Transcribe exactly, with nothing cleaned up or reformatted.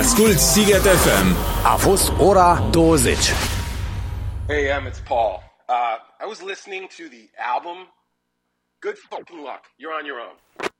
Asculți Sighet F M. A fost ora douăzeci. Hey, Em, it's Paul. Uh, I was listening to the album. Good fucking luck. You're on your own.